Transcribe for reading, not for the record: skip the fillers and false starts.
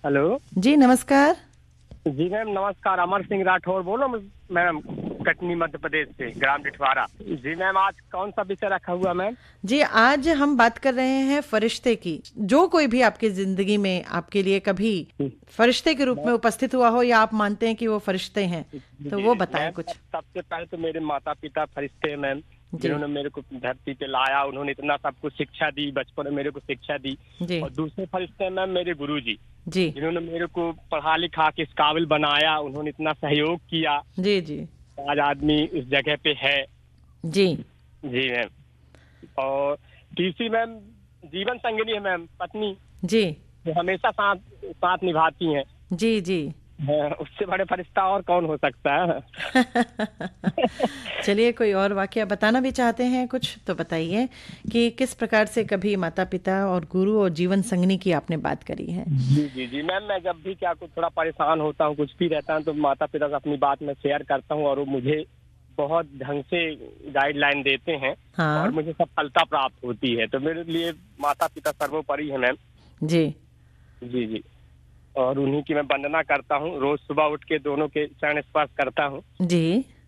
Hello. जी नमस्कार। जी ma'am नमस्कार, अमर सिंह राठौर बोलो मैम, कटनी मध्य प्रदेश से, ग्राम डिठवारा। जी मैम, आज कौन सा विषय रखा हुआ मैम? जी आज हम बात कर रहे हैं फरिश्ते की। जो कोई भी आपकी जिंदगी में आपके लिए कभी फरिश्ते के रूप में मैम उपस्थित हुआ हो या आप मानते हैं कि वो फरिश्ते हैं, तो वो जी बताएं मैम, कुछ। सबसे पहले तो मेरे माता पिता फरिश्ते हैं मैम, जी जिन्होंने मेरे को धरती पे लाया। उन्होंने इतना सब कुछ शिक्षा दी, बचपन में मेरे को शिक्षा दी। जी और दूसरे फरिश्ते हैं मैम मेरे गुरुजी, जी जिन्होंने मेरे को पढ़ा लिखा के इस काबिल बनाया। उन्होंने इतना सहयोग किया, जी जी आज आदमी इस जगह पे है। जी जी मैम। और तीसरी मैम जीवन संगिनी है मैम, पत्नी, जी जो हमेशा साथ साथ निभाती हैं। जी जी उससे बड़े फरिश्ता और कौन हो सकता है? चलिए, कोई और वाकया बताना भी चाहते हैं कुछ तो बताइए कि किस प्रकार से कभी माता पिता और गुरु और जीवन संगनी की आपने बात करी है। जी जी जी मैम, मैं जब भी क्या कुछ थोड़ा परेशान होता हूँ, कुछ भी रहता हूँ, तो माता पिता से अपनी बात मैं शेयर करता हूँ और वो मुझे बहुत ढंग से गाइडलाइन देते हैं और हाँ। मुझे सफलता प्राप्त होती है। तो मेरे लिए माता पिता सर्वोपरि है मैम। जी जी जी। और उन्हीं की मैं वंदना करता हूँ, रोज सुबह उठ के दोनों के चरण स्पर्श करता हूँ। जी